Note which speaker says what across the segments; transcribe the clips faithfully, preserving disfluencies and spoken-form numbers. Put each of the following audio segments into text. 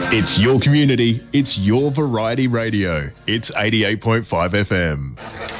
Speaker 1: It's your community. It's your variety radio. It's eighty-eight point five F M.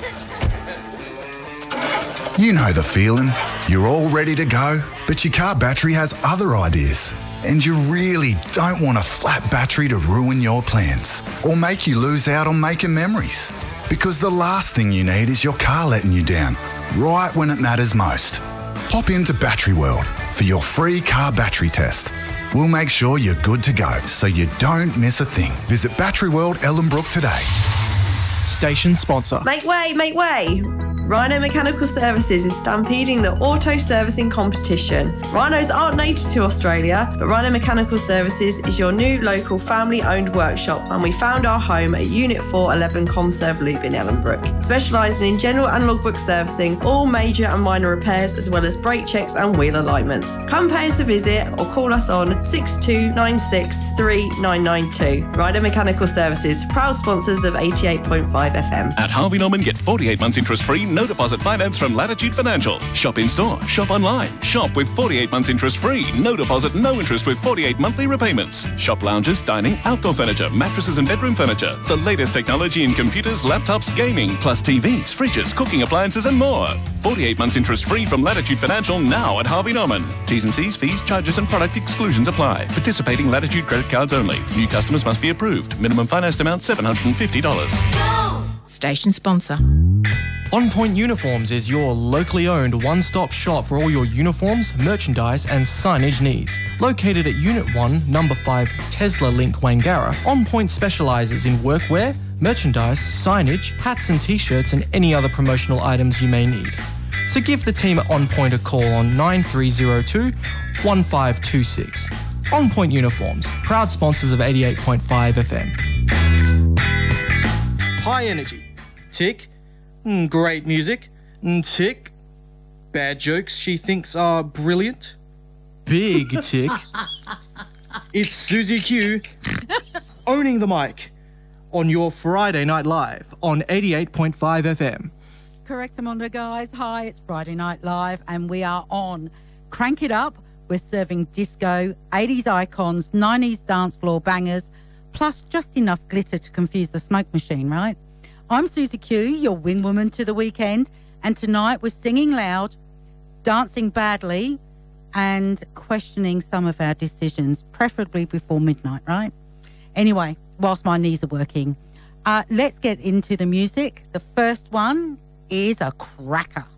Speaker 2: You know the feeling. You're all ready to go, but your car battery has other ideas. And you really don't want a flat battery to ruin your plans or make you lose out on making memories. Because the last thing you need is your car letting you down, right when it matters most. Pop into Battery World for your free car battery test. We'll make sure you're good to go so you don't miss a thing. Visit Battery World Ellenbrook today.
Speaker 3: Station sponsor.
Speaker 4: Make way, make way. Rhino Mechanical Services is stampeding the auto servicing competition. Rhinos aren't native to Australia, but Rhino Mechanical Services is your new local family-owned workshop, and we found our home at Unit four eleven Comserve Loop in Ellenbrook, specialising in general and logbook servicing, all major and minor repairs, as well as brake checks and wheel alignments. Come pay us a visit or call us on six two nine six three nine nine two. Rhino Mechanical Services, proud sponsors of eighty-eight point five F M.
Speaker 5: At Harvey Norman, get forty-eight months interest-free, no deposit finance from Latitude Financial. Shop in store, shop online, shop with forty-eight months interest-free, no deposit, no interest with forty-eight monthly repayments. Shop lounges, dining, outdoor furniture, mattresses and bedroom furniture. The latest technology in computers, laptops, gaming, plus T Vs, fridges, cooking appliances and more. forty-eight months interest-free from Latitude Financial now at Harvey Norman. T's and C's, fees, charges and product exclusions apply. Participating Latitude credit cards only. New customers must be approved. Minimum financed amount seven hundred fifty dollars.
Speaker 6: Station sponsor.
Speaker 3: On Point Uniforms is your locally owned one-stop shop for all your uniforms, merchandise and signage needs. Located at Unit one, Number five, Tesla Link, Wangara, On Point specialises in workwear, merchandise, signage, hats and t-shirts and any other promotional items you may need. So give the team at On Point a call on nine three zero two, one five two six. On Point Uniforms, proud sponsors of eighty-eight point five F M. High energy. Tick. Mm, great music. Mm, tick. Bad jokes she thinks are brilliant. Big tick. It's Susie Q owning the mic on your Friday Night Live on eighty-eight point five F M.
Speaker 7: Correct, Amondo, guys. Hi, it's Friday Night Live and we are on Crank It Up. We're serving disco, eighties icons, nineties dance floor bangers, plus just enough glitter to confuse the smoke machine, right? I'm Susie Q, your wing woman to the weekend, and tonight we're singing loud, dancing badly, and questioning some of our decisions, preferably before midnight, right? Anyway, whilst my knees are working, uh, let's get into the music. The first one is a cracker.